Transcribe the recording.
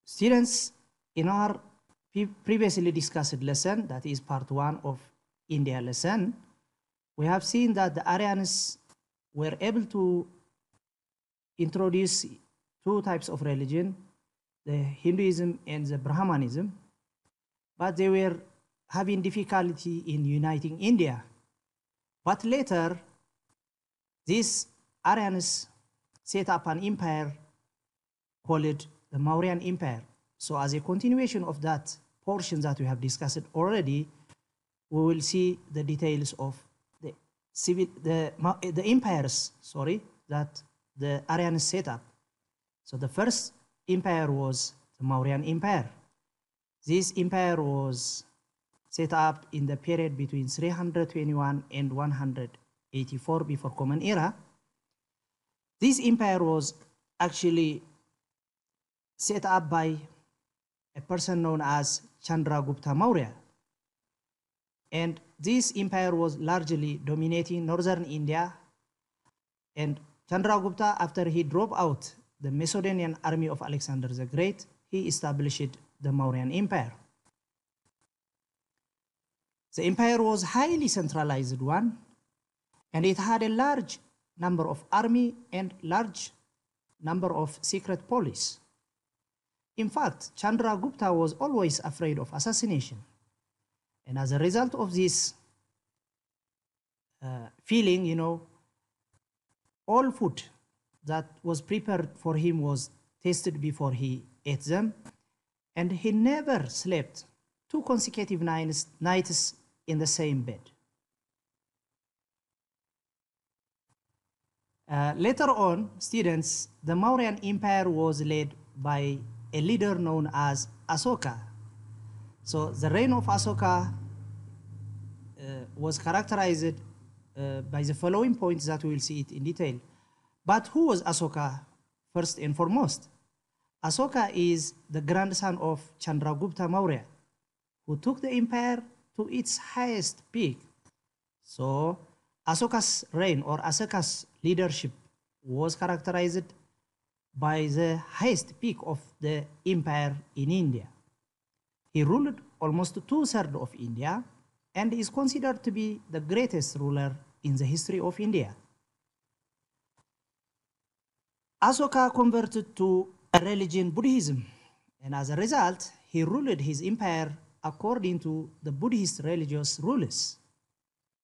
Students, in our previously discussed lesson, that is part 1 of India lesson, we have seen that the Aryans were able to introduce two types of religion, the Hinduism and the Brahmanism, but they were having difficulty in uniting India. But later, these Aryans set up an empire called the Mauryan Empire. So as a continuation of that portion that we have discussed already, we will see the details of the empires, that the Aryans set up. So the first empire was the Mauryan Empire. This empire was set up in the period between 321 and 184 before Common Era. This empire was actually set up by a person known as Chandragupta Maurya. And this empire was largely dominating northern India. And Chandragupta, after he drove out the Macedonian army of Alexander the Great, he established the Mauryan Empire. The empire was highly centralized one, and it had a large number of army and large number of secret police. In fact, Chandragupta was always afraid of assassination. And as a result of this feeling, all food that was prepared for him was tasted before he ate them. And he never slept 2 consecutive nights in the same bed. Later on, students, the Mauryan Empire was led by a leader known as Asoka. So the reign of Asoka was characterized by the following points that we will see it in detail. But who was Asoka first and foremost? Asoka is the grandson of Chandragupta Maurya, who took the empire to its highest peak. So Asoka's reign or Asoka's leadership was characterized by the highest peak of the empire in India. He ruled almost 2/3 of India and is considered to be the greatest ruler in the history of India. Asoka converted to a religion Buddhism, and as a result, he ruled his empire according to the Buddhist religious rules.